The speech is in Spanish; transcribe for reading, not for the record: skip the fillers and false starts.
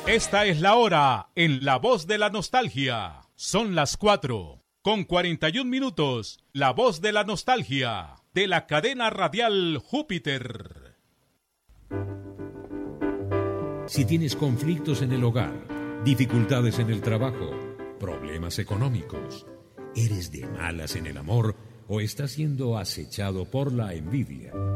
Esta es la hora en La Voz de la Nostalgia. Son las 4:41. La Voz de la Nostalgia, de la cadena radial Júpiter. Si tienes conflictos en el hogar, dificultades en el trabajo, problemas económicos, eres de malas en el amor o estás siendo acechado por la envidia,